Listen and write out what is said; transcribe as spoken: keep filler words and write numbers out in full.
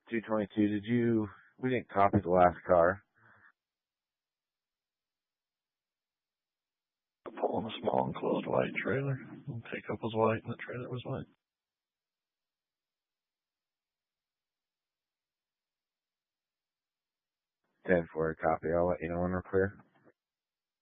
two twenty-two, did you, we didn't copy the last car. Pulling a small enclosed white trailer. The pickup was white and the trailer was white. ten four, copy. I'll let you know when we're clear.